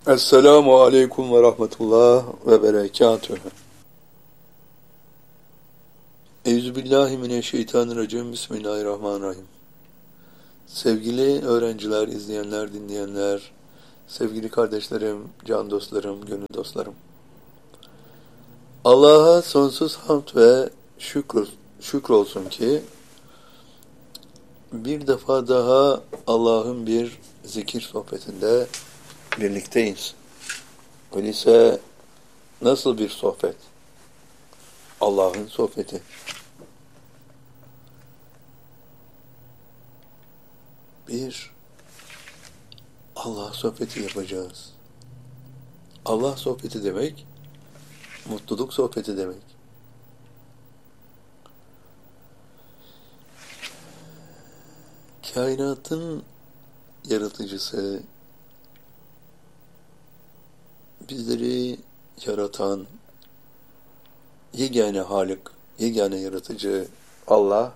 Esselamu aleyküm ve rahmetullah ve berekatühü. Euzubillahimineşşeytanirracim. Bismillahirrahmanirrahim. Sevgili öğrenciler, izleyenler, dinleyenler, sevgili kardeşlerim, can dostlarım, gönül dostlarım. Allah'a sonsuz hamd ve şükür olsun ki bir defa daha Allah'ın bir zikir sohbetinde birlikteyiz. Öyleyse nasıl bir sohbet? Allah'ın sohbeti. Bir Allah sohbeti yapacağız. Allah sohbeti demek, mutluluk sohbeti demek. Kainatın yaratıcısı, bizleri yaratan, yegane Halik, yegane yaratıcı Allah,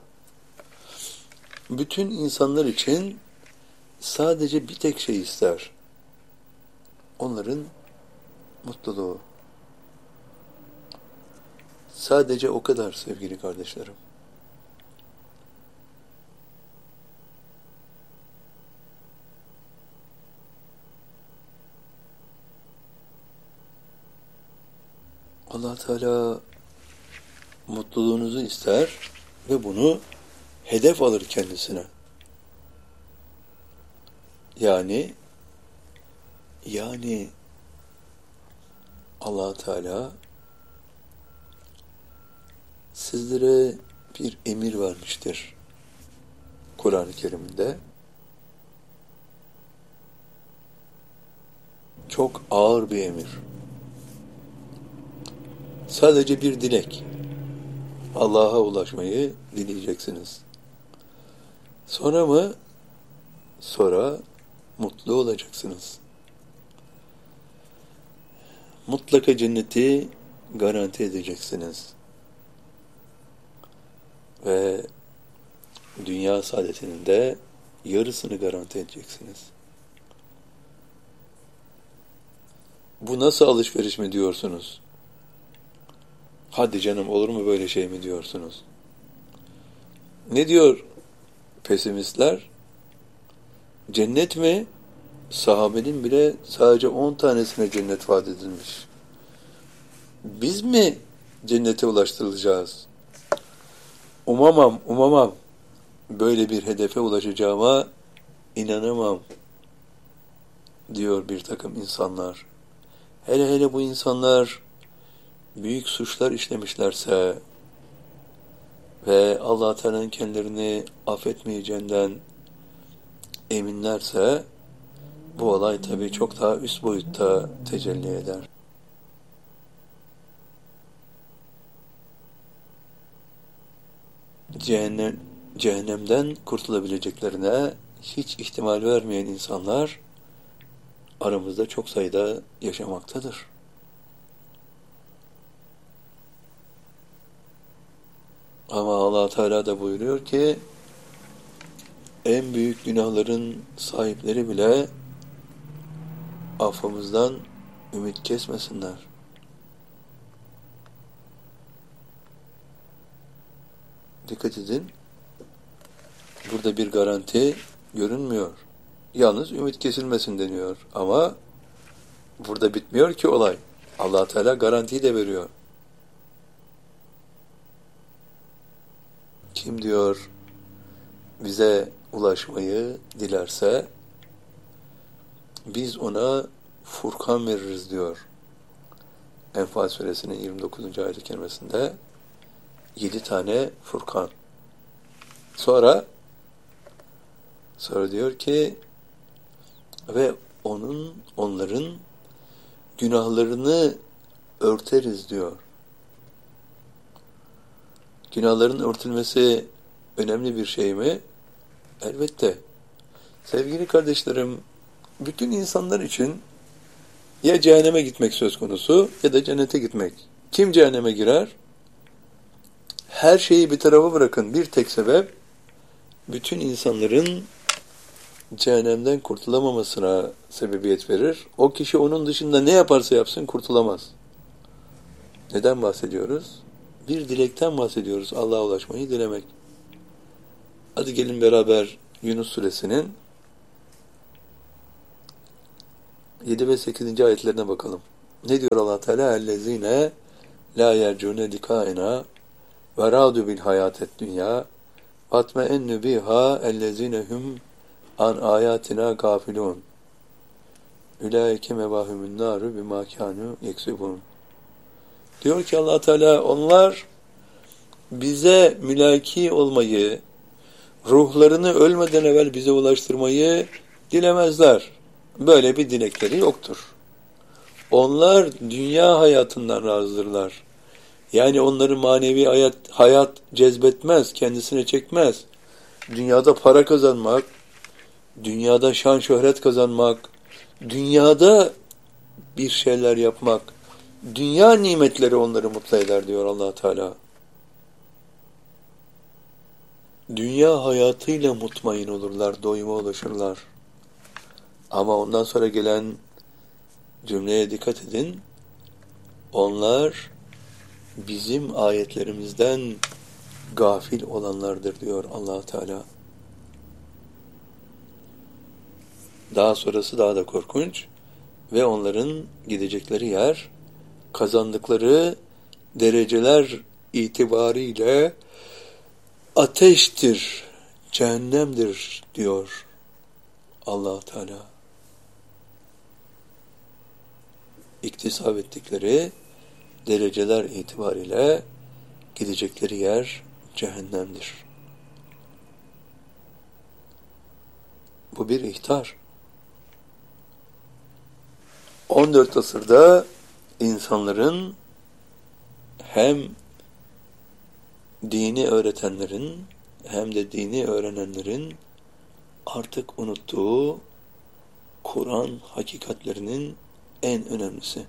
bütün insanlar için sadece bir tek şey ister. Onların mutluluğu. Sadece o kadar sevgili kardeşlerim. Allah Teala mutluluğunuzu ister ve bunu hedef alır kendisine. Yani Allah Teala sizlere bir emir vermiştir Kur'an-ı Kerim'de. Çok ağır bir emir. Sadece bir dilek. Allah'a ulaşmayı dileyeceksiniz. Sonra mı? Sonra mutlu olacaksınız. Mutlaka cenneti garanti edeceksiniz. Ve dünya saadetinin de yarısını garanti edeceksiniz. Bu nasıl alışveriş mi diyorsunuz? Hadi canım, olur mu böyle şey mi diyorsunuz? Ne diyor pesimistler? Cennet mi? Sahabenin bile sadece 10 tanesine cennet vaat edilmiş. Biz mi cennete ulaştırılacağız? Umamam. Böyle bir hedefe ulaşacağıma inanamam diyor bir takım insanlar. Hele bu insanlar büyük suçlar işlemişlerse ve Allah Teala'nın kendilerini affetmeyeceğinden eminlerse bu olay tabii çok daha üst boyutta tecelli eder. Cehennemden kurtulabileceklerine hiç ihtimal vermeyen insanlar aramızda çok sayıda yaşamaktadır. Ama Allah Teala da buyuruyor ki en büyük günahların sahipleri bile affımızdan ümit kesmesinler. Dikkat edin. Burada bir garanti görünmüyor. Yalnız ümit kesilmesin deniyor. Ama burada bitmiyor ki olay. Allah Teala garantiyi de veriyor. Kim diyor bize ulaşmayı dilerse biz ona Furkan veririz diyor. Enfal suresinin 29. ayet-i kerimesinde 7 tane Furkan. Sonra diyor ki ve onların günahlarını örteriz diyor. Günahların örtülmesi önemli bir şey mi? Elbette. Sevgili kardeşlerim, bütün insanlar için ya cehenneme gitmek söz konusu ya da cennete gitmek. Kim cehenneme girer? Her şeyi bir tarafa bırakın. Bir tek sebep, bütün insanların cehennemden kurtulamamasına sebebiyet verir. O kişi onun dışında ne yaparsa yapsın kurtulamaz. Neden bahsediyoruz? Bir dilekten bahsediyoruz. Allah'a ulaşmayı dilemek. Hadi gelin beraber Yunus suresinin 7 ve 8. ayetlerine bakalım. Ne diyor Allah Teala? اَلَّذ۪ينَ لَا يَرْجُونَ لِقَائِنَا وَرَادُوا بِالْحَيَاةِ الدُّنْيَا وَاتْمَئَنُّ بِهَا اَلَّذ۪ينَ هُمْ عَنْ آيَاتِنَا غَافِلُونَ اُولَٰئِكَ مَوَاهُمُ النَّارُ بِمَا كَانُوا يَكْسِبُونَ. Diyor ki Allah Teala, onlar bize mülaki olmayı, ruhlarını ölmeden evvel bize ulaştırmayı dilemezler. Böyle bir dilekleri yoktur. Onlar dünya hayatından razıdırlar. Yani onları manevi hayat cezbetmez, kendisine çekmez. Dünyada para kazanmak, dünyada şan şöhret kazanmak, dünyada bir şeyler yapmak, dünya nimetleri onları mutlu eder diyor Allah Teala. Dünya hayatıyla mutmain olurlar, doyuma ulaşırlar. Ama ondan sonra gelen cümleye dikkat edin. Onlar bizim ayetlerimizden gafil olanlardır diyor Allah Teala. Daha sonrası daha da korkunç. Ve onların gidecekleri yer, kazandıkları dereceler itibariyle ateştir, cehennemdir diyor Allah Teala. İktisap ettikleri dereceler itibariyle gidecekleri yer cehennemdir. Bu bir ihtar. 14 asırda insanların hem dini öğretenlerin hem de dini öğrenenlerin artık unuttuğu Kur'an hakikatlerinin en önemlisi.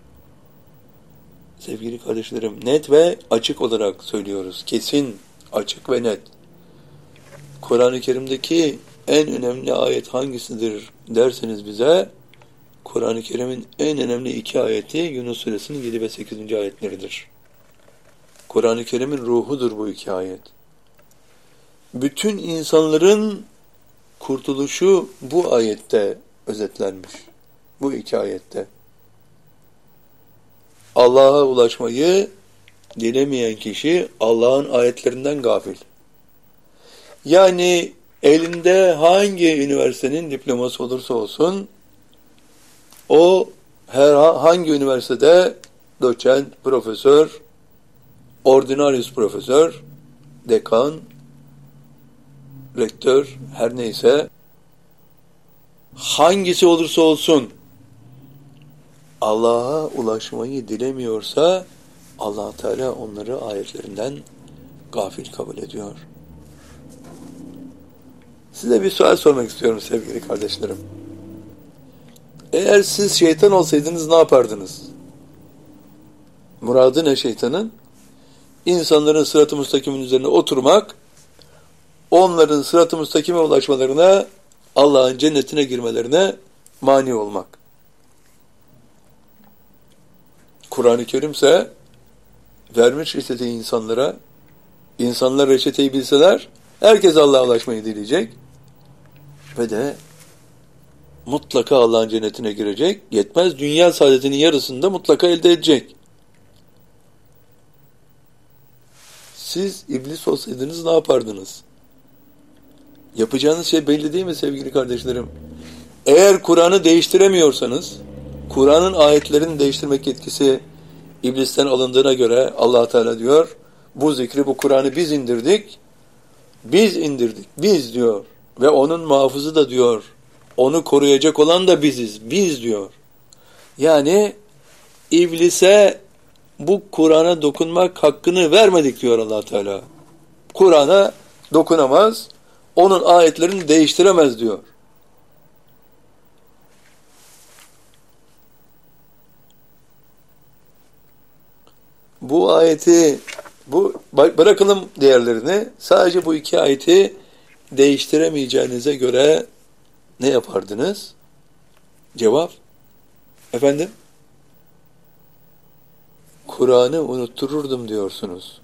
Sevgili kardeşlerim, net ve açık olarak söylüyoruz. Kesin, açık ve net. Kur'an-ı Kerim'deki en önemli ayet hangisidir derseniz bize, Kur'an-ı Kerim'in en önemli iki ayeti Yunus suresinin 7 ve 8. ayetleridir. Kur'an-ı Kerim'in ruhudur bu iki ayet. Bütün insanların kurtuluşu bu ayette özetlenmiş. Bu iki ayette. Allah'a ulaşmayı dilemeyen kişi Allah'ın ayetlerinden gafil. Yani elinde hangi üniversitenin diploması olursa olsun, o hangi üniversitede doçent, profesör, ordinarius profesör, dekan, rektör, her neyse, hangisi olursa olsun, Allah'a ulaşmayı dilemiyorsa Allah Teala onları ayetlerinden gafil kabul ediyor. Size bir sual sormak istiyorum sevgili kardeşlerim. Eğer siz şeytan olsaydınız ne yapardınız? Muradı ne şeytanın? İnsanların sırat-ı müstakimin üzerine oturmak, onların sırat-ı müstakime ulaşmalarına, Allah'ın cennetine girmelerine mani olmak. Kur'an-ı Kerim ise vermiş reçeteyi insanlara, insanlar reçeteyi bilseler, herkes Allah'a ulaşmayı dileyecek ve de mutlaka Allah'ın cennetine girecek. Yetmez, dünya saadetinin yarısını da mutlaka elde edecek. Siz iblis olsaydınız ne yapardınız? Yapacağınız şey belli değil mi sevgili kardeşlerim? Eğer Kur'an'ı değiştiremiyorsanız, Kur'an'ın ayetlerini değiştirmek yetkisi iblisten alındığına göre Allah Teala diyor, bu zikri, bu Kur'an'ı biz indirdik, biz diyor ve onun muhafızı da diyor, onu koruyacak olan da biziz, biz diyor. Yani iblise bu Kur'an'a dokunmak hakkını vermedik diyor Allah Teala. Kur'an'a dokunamaz, onun ayetlerini değiştiremez diyor. Bu ayeti, bırakalım diğerlerini, sadece bu iki ayeti değiştiremeyeceğinize göre ne yapardınız? Cevap, efendim, Kur'an'ı unuttururdum diyorsunuz.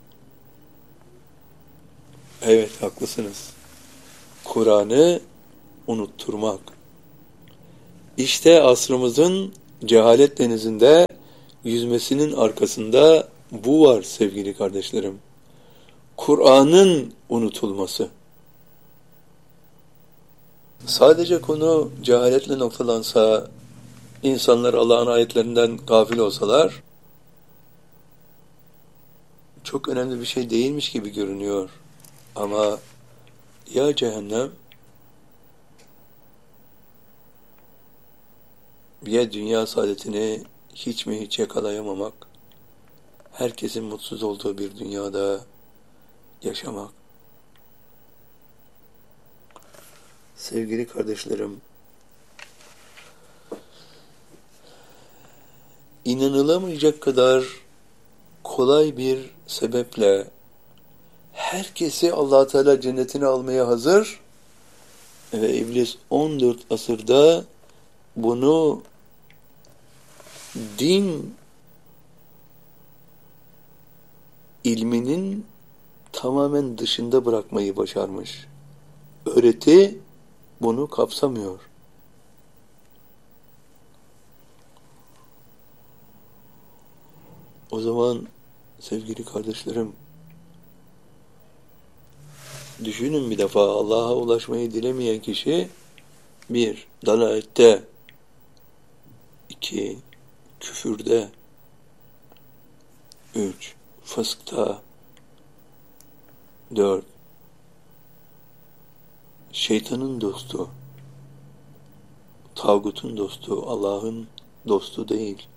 Evet, haklısınız. Kur'an'ı unutturmak. İşte asrımızın cehalet denizinde yüzmesinin arkasında bu var sevgili kardeşlerim. Kur'an'ın unutulması. Sadece konu cehaletle noktalansa, insanlar Allah'ın ayetlerinden gafil olsalar, çok önemli bir şey değilmiş gibi görünüyor. Ama ya cehennem, ya dünya saadetini hiç mi hiç yakalayamamak, herkesin mutsuz olduğu bir dünyada yaşamak. Sevgili kardeşlerim, inanılamayacak kadar kolay bir sebeple herkesi Allah Teala cennetine almaya hazır ve İblis 14 asırda bunu din ilminin tamamen dışında bırakmayı başarmış. Öğreti bunu kapsamıyor. O zaman sevgili kardeşlerim, düşünün bir defa, Allah'a ulaşmayı dilemeyen kişi 1. Dalalette, 2. Küfürde, 3. Fıskta, 4. Şeytanın dostu, tağutun dostu, Allah'ın dostu değil.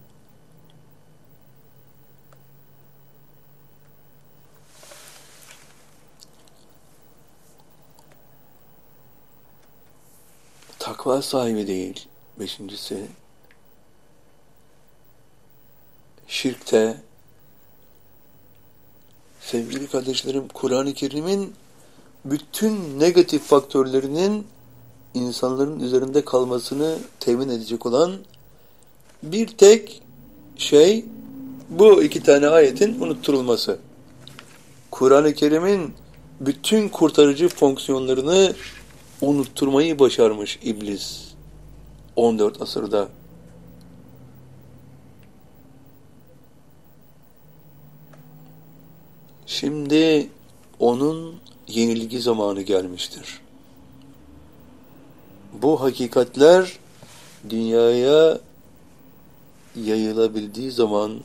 Takva sahibi değil. 5.'si. Şirkte, sevgili kardeşlerim, Kur'an-ı Kerim'in bütün negatif faktörlerinin insanların üzerinde kalmasını temin edecek olan bir tek şey, bu 2 tane ayetin unutturulması. Kur'an-ı Kerim'in bütün kurtarıcı fonksiyonlarını unutturmayı başarmış İblis 14 asırda. Şimdi onun yenilgi zamanı gelmiştir. Bu hakikatler dünyaya yayılabildiği zaman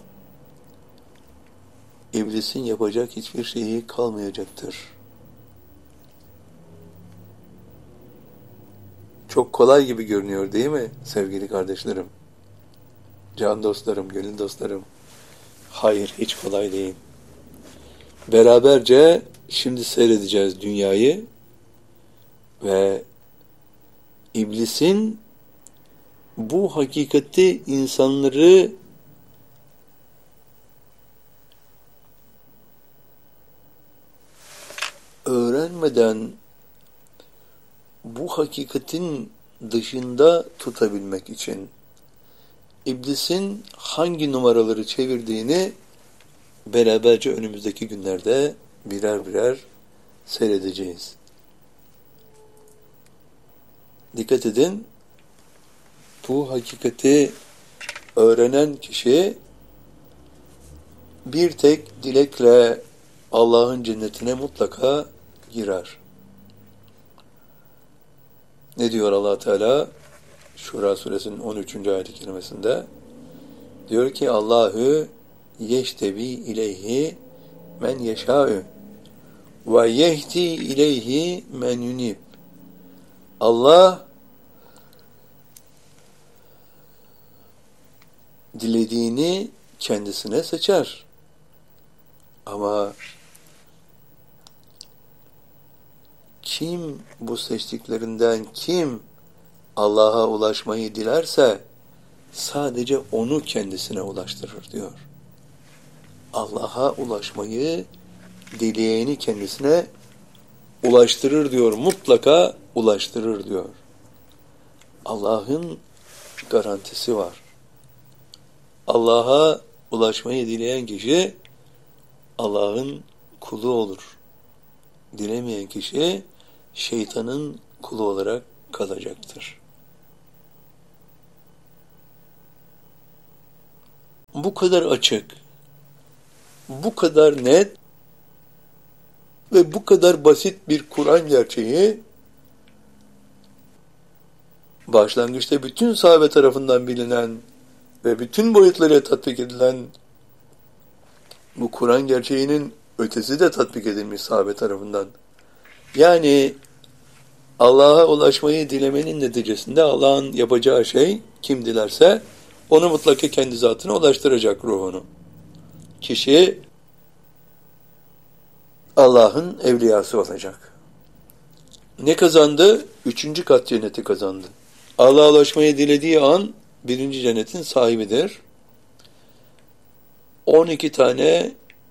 İblisin yapacak hiçbir şeyi kalmayacaktır. Çok kolay gibi görünüyor değil mi sevgili kardeşlerim? Can dostlarım, gönül dostlarım. Hayır, hiç kolay değil. Beraberce şimdi seyredeceğiz dünyayı ve İblisin bu hakikati insanları öğrenmeden bu hakikatin dışında tutabilmek için İblisin hangi numaraları çevirdiğini beraberce önümüzdeki günlerde birer birer seyredeceğiz. Dikkat edin, bu hakikati öğrenen kişi bir tek dilekle Allah'ın cennetine mutlaka girer. Ne diyor Allah Teala? Şura suresinin 13. ayet-i kerimesinde diyor ki Allahu yeştebi ileyhi men yeşâ'ü ve yehdi ileyhi men yunib. Allah dilediğini kendisine seçer. Ama kim bu seçtiklerinden kim Allah'a ulaşmayı dilerse sadece onu kendisine ulaştırır diyor. Allah'a ulaşmayı dileyeni kendisine ulaştırır diyor. Mutlaka ulaştırır diyor. Allah'ın garantisi var. Allah'a ulaşmayı dileyen kişi Allah'ın kulu olur. Dilemeyen kişi şeytanın kulu olarak kalacaktır. Bu kadar açık, bu kadar net ve bu kadar basit bir Kur'an gerçeği başlangıçta bütün sahabe tarafından bilinen ve bütün boyutlarıyla tatbik edilen bu Kur'an gerçeğinin ötesi de tatbik edilmiş sahabe tarafından. Yani Allah'a ulaşmayı dilemenin neticesinde Allah'ın yapacağı şey kim dilerse onu mutlaka kendi zatına ulaştıracak ruhunu. Kişi Allah'ın evliyası olacak. Ne kazandı? 3. kat cenneti kazandı. Allah'a ulaşmayı dilediği an 1. cennetin sahibidir. 12 tane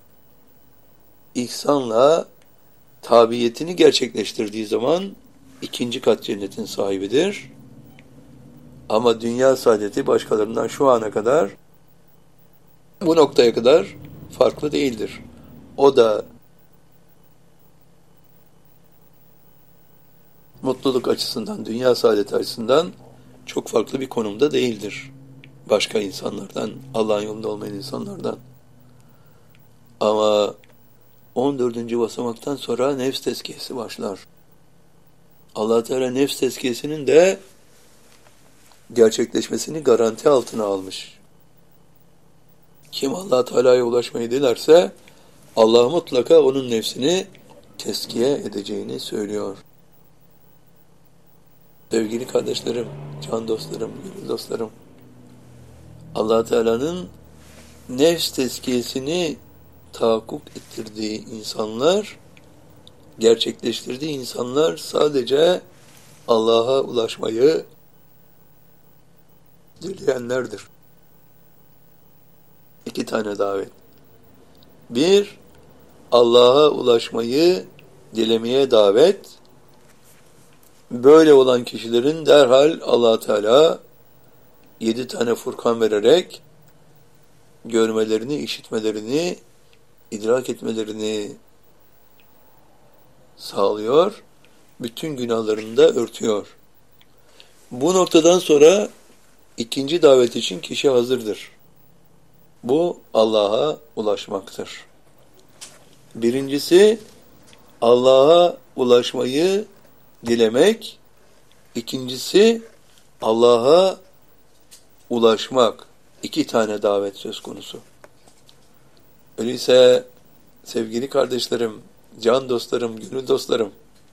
ihsanla tabiyetini gerçekleştirdiği zaman 2. kat cennetin sahibidir. Ama dünya saadeti başkalarından şu ana kadar, bu noktaya kadar farklı değildir. O da mutluluk açısından, dünya saadeti açısından çok farklı bir konumda değildir. Başka insanlardan, Allah'ın yolunda olmayan insanlardan. Ama 14. basamaktan sonra nefs tezkiyesi başlar. Allah Teala nefs tezkiyesinin de gerçekleşmesini garanti altına almış. Kim Allah Teala'ya ulaşmayı dilerse Allah mutlaka onun nefsini tezkiye edeceğini söylüyor. Sevgili kardeşlerim, can dostlarım, gönül dostlarım, Allah Teala'nın nefs tezkiyesini tahakkuk ettirdiği insanlar, gerçekleştirdiği insanlar sadece Allah'a ulaşmayı dileyenlerdir. 2 tane davet. 1, Allah'a ulaşmayı dilemeye davet. Böyle olan kişilerin derhal Allah Teala 7 tane Furkan vererek görmelerini, işitmelerini, idrak etmelerini sağlıyor. Bütün günahlarını da örtüyor. Bu noktadan sonra 2. davet için kişi hazırdır. Bu Allah'a ulaşmaktır. Birincisi Allah'a ulaşmayı dilemek. İkincisi Allah'a ulaşmak. 2 tane davet söz konusu. Öyleyse sevgili kardeşlerim, can dostlarım, gönül dostlarım,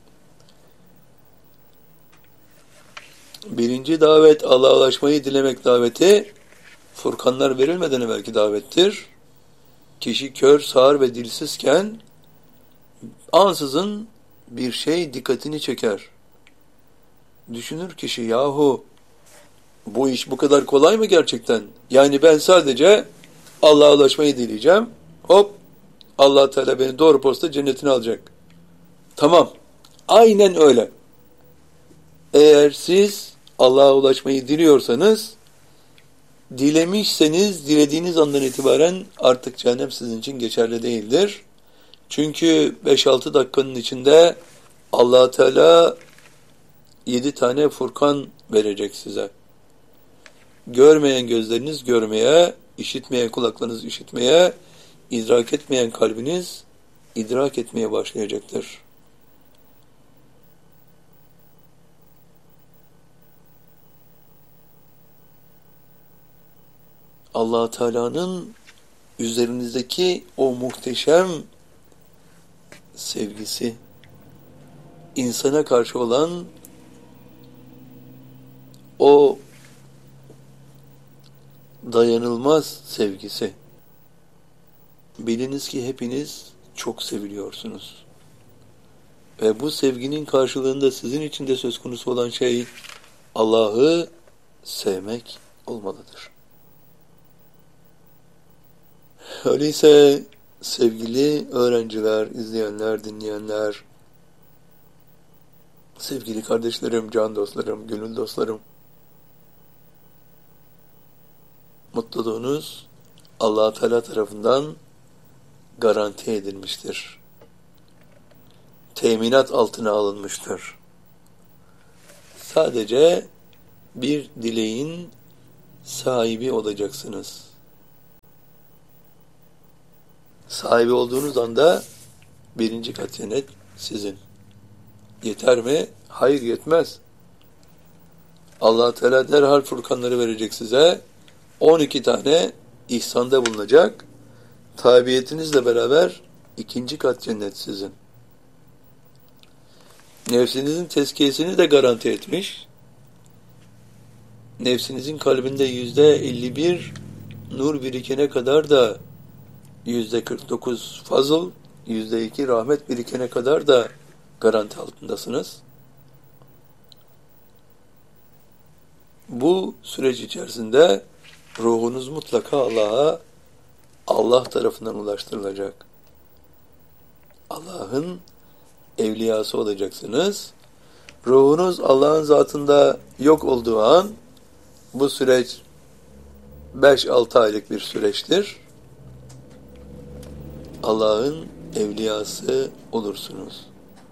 1. davet Allah'a ulaşmayı dilemek daveti, Furkanlar verilmeden evvelki davettir. Kişi kör, sağır ve dilsizken ansızın bir şey dikkatini çeker. Düşünür kişi, yahu bu iş bu kadar kolay mı gerçekten? Yani ben sadece Allah'a ulaşmayı dileyeceğim. Hop, Allah Teala beni doğru posta cennetine alacak. Tamam, aynen öyle. Eğer siz Allah'a ulaşmayı diliyorsanız, dilemişseniz dilediğiniz andan itibaren artık cehennem sizin için geçerli değildir. Çünkü 5-6 dakikanın içinde Allah Teala 7 tane Furkan verecek size. Görmeyen gözleriniz görmeye, işitmeyen kulaklarınız işitmeye, idrak etmeyen kalbiniz idrak etmeye başlayacaktır. Allah Teala'nın üzerinizdeki o muhteşem sevgisi, insana karşı olan o dayanılmaz sevgisi. Biliniz ki hepiniz çok seviliyorsunuz. Ve bu sevginin karşılığında sizin için de söz konusu olan şey Allah'ı sevmek olmalıdır. Öyleyse sevgili öğrenciler, izleyenler, dinleyenler, sevgili kardeşlerim, can dostlarım, gönül dostlarım, mutluluğunuz Allah Teala tarafından garanti edilmiştir. Teminat altına alınmıştır. Sadece bir dileğin sahibi olacaksınız. Sahibi olduğunuz anda birinci kat cennet sizin. Yeter mi? Hayır, yetmez. Allah Teala derhal Furkanları verecek size. 12 tane ihsanda bulunacak. Tabiyetinizle beraber ikinci kat cennet sizin. Nefsinizin tezkiyesini de garanti etmiş. Nefsinizin kalbinde %51 nur birikene kadar da %49 fazıl, %2 rahmet birikene kadar da garanti altındasınız. Bu süreç içerisinde ruhunuz mutlaka Allah tarafından ulaştırılacak. Allah'ın evliyası olacaksınız. Ruhunuz Allah'ın zatında yok olduğu an, bu süreç 5-6 aylık bir süreçtir. Allah'ın evliyası olursunuz.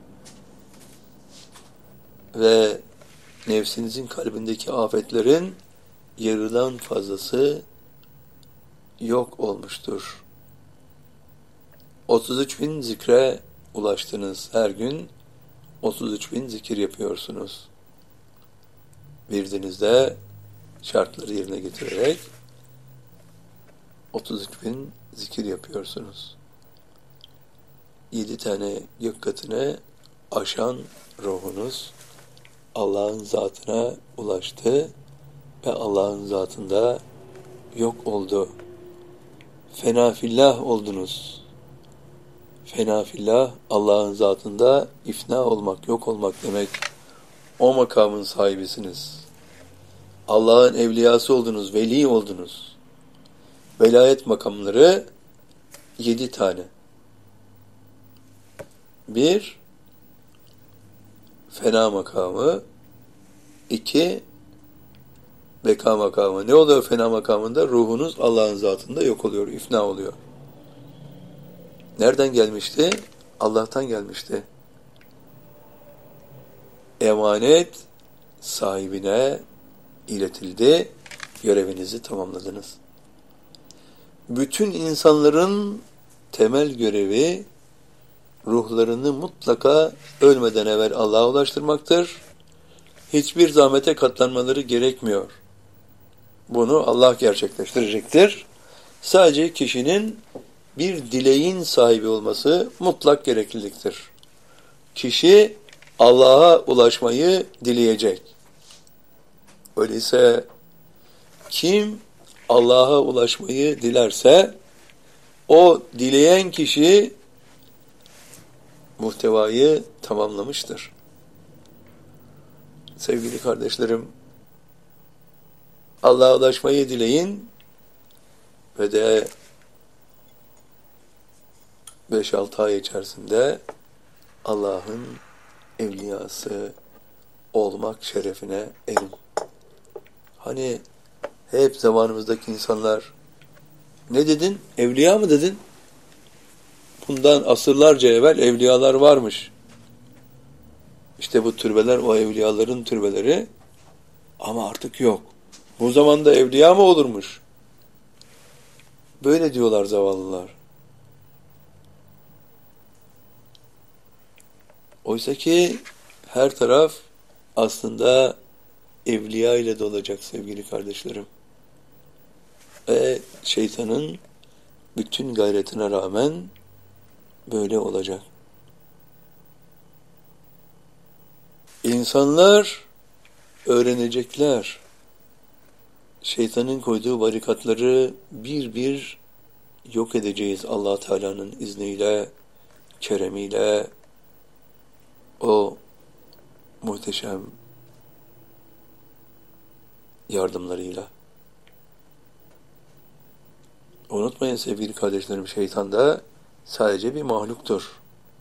Ve nefsinizin kalbindeki afetlerin yarıdan fazlası yok olmuştur. 33.000 zikre ulaştınız. Her gün 33.000 zikir yapıyorsunuz. Virdinizde şartları yerine getirerek 33.000 zikir yapıyorsunuz. 7 tane gök katını aşan ruhunuz Allah'ın zatına ulaştı ve Allah'ın zatında yok oldu. Fena fillah oldunuz. Fena fillah, Allah'ın zatında ifna olmak, yok olmak demek. O makamın sahibisiniz. Allah'ın evliyası oldunuz, veli oldunuz. Velayet makamları 7 tane. 1, fena makamı. 2, beka makamı. Ne oluyor fena makamında? Ruhunuz Allah'ın zatında yok oluyor, ifna oluyor. Nereden gelmişti? Allah'tan gelmişti. Emanet sahibine iletildi, görevinizi tamamladınız. Bütün insanların temel görevi, ruhlarını mutlaka ölmeden evvel Allah'a ulaştırmaktır. Hiçbir zahmete katlanmaları gerekmiyor. Bunu Allah gerçekleştirecektir. Sadece kişinin bir dileğin sahibi olması mutlak gerekliliktir. Kişi Allah'a ulaşmayı dileyecek. Öyleyse kim Allah'a ulaşmayı dilerse o dileyen kişi muhtevayı tamamlamıştır. Sevgili kardeşlerim, Allah'a ulaşmayı dileyin ve de 5-6 ay içerisinde Allah'ın evliyası olmak şerefine erin. Hani hep zamanımızdaki insanlar ne dedin? Evliya mı dedin? Bundan asırlarca evvel evliyalar varmış. İşte bu türbeler o evliyaların türbeleri ama artık yok. Bu zamanda evliya mı olurmuş? Böyle diyorlar zavallılar. Oysa ki her taraf aslında evliya ile dolacak sevgili kardeşlerim. Ve şeytanın bütün gayretine rağmen böyle olacak. İnsanlar öğrenecekler. Şeytanın koyduğu barikatları bir bir yok edeceğiz Allah Teala'nın izniyle, keremiyle, o muhteşem yardımlarıyla. Unutmayın sevgili kardeşlerim, şeytan da sadece bir mahluktur.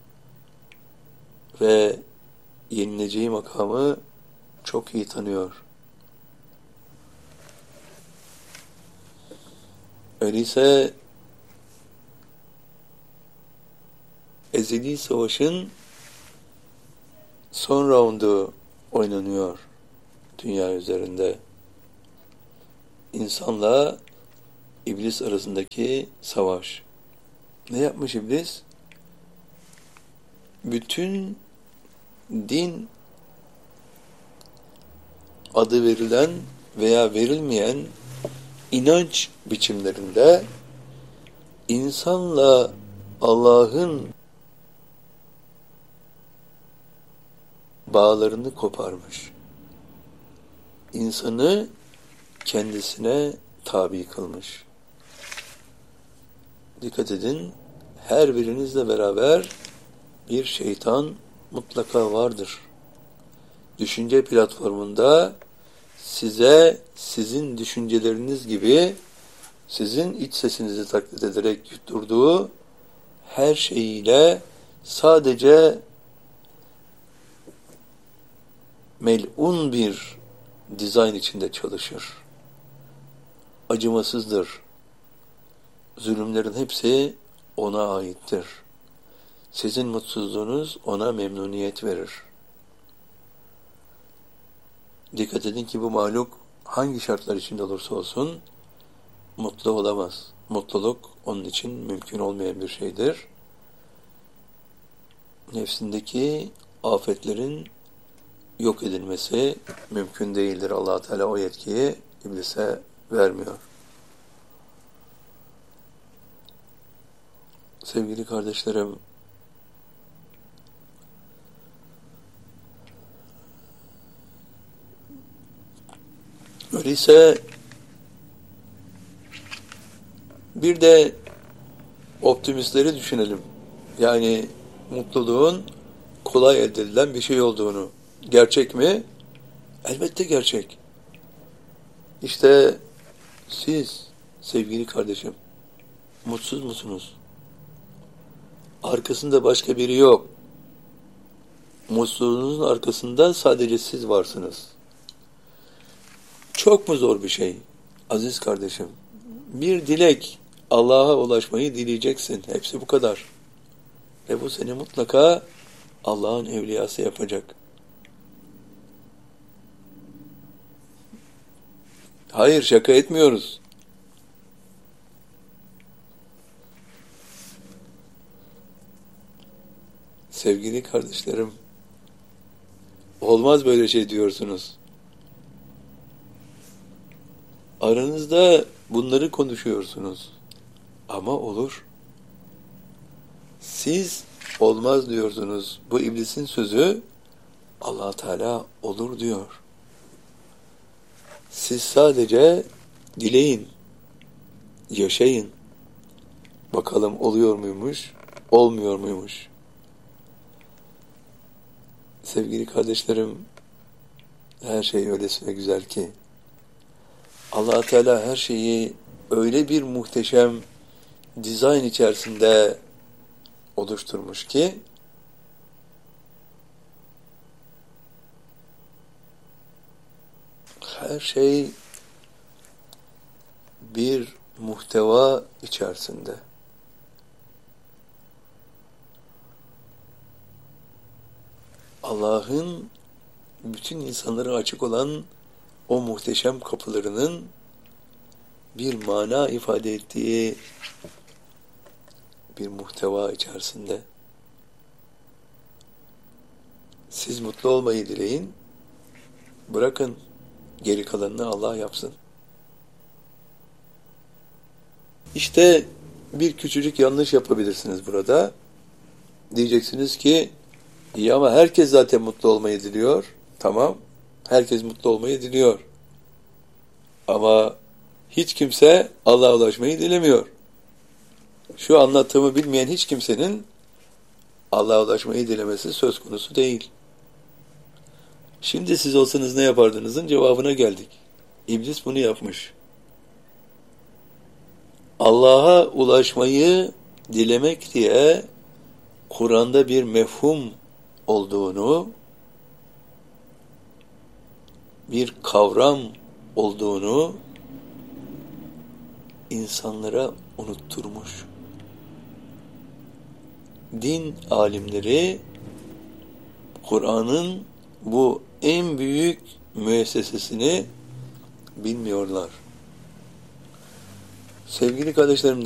Ve yenileceği makamı çok iyi tanıyor. Öyleyse ezeli savaşın son roundu oynanıyor dünya üzerinde. İnsanla iblis arasındaki savaş. Ne yapmış iblis? Bütün din adı verilen veya verilmeyen inanç biçimlerinde insanla Allah'ın bağlarını koparmış. İnsanı kendisine tabi kılmış. Dikkat edin, her birinizle beraber bir şeytan mutlaka vardır. Düşünce platformunda size sizin düşünceleriniz gibi sizin iç sesinizi taklit ederek yutturduğu her şeyiyle sadece melun bir dizayn içinde çalışır. Acımasızdır. Zulümlerin hepsi ona aittir. Sizin mutsuzluğunuz ona memnuniyet verir. Dikkat edin ki bu mahluk hangi şartlar içinde olursa olsun mutlu olamaz. Mutluluk onun için mümkün olmayan bir şeydir. Nefsindeki afetlerin yok edilmesi mümkün değildir. Allah Teala o yetkiyi iblise vermiyor. Sevgili kardeşlerim, öyleyse bir de optimistleri düşünelim. Yani mutluluğun kolay elde edilen bir şey olduğunu. Gerçek mi? Elbette gerçek. İşte siz sevgili kardeşim mutsuz musunuz? Arkasında başka biri yok. Mutsuzluğunuzun arkasında sadece siz varsınız. Çok mu zor bir şey? Aziz kardeşim, bir dilek, Allah'a ulaşmayı dileyeceksin. Hepsi bu kadar. Ve bu seni mutlaka Allah'ın evliyası yapacak. Hayır, şaka etmiyoruz. Sevgili kardeşlerim, olmaz böyle şey diyorsunuz. Aranızda bunları konuşuyorsunuz. Ama olur. Siz olmaz diyorsunuz. Bu iblisin sözü, Allah Teala olur diyor. Siz sadece dileyin, yaşayın. Bakalım oluyor muymuş, olmuyor muymuş? Sevgili kardeşlerim, her şey öylesine güzel ki Allah Teala her şeyi öyle bir muhteşem dizayn içerisinde oluşturmuş ki her şey bir muhteva içerisinde. Allah'ın bütün insanlara açık olan o muhteşem kapılarının bir mana ifade ettiği bir muhteva içerisinde. Siz mutlu olmayı dileyin, bırakın geri kalanını Allah yapsın. İşte bir küçücük yanlış yapabilirsiniz burada. Diyeceksiniz ki, iyi ama herkes zaten mutlu olmayı diliyor. Tamam, herkes mutlu olmayı diliyor. Ama hiç kimse Allah'a ulaşmayı dilemiyor. Şu anlattığımı bilmeyen hiç kimsenin Allah'a ulaşmayı dilemesi söz konusu değil. Şimdi siz olsanız ne yapardınızın cevabına geldik. İblis bunu yapmış. Allah'a ulaşmayı dilemek diye Kur'an'da bir mefhum olduğunu, bir kavram olduğunu insanlara unutturmuş. Din alimleri Kur'an'ın bu en büyük müessesesini bilmiyorlar. Sevgili kardeşlerim,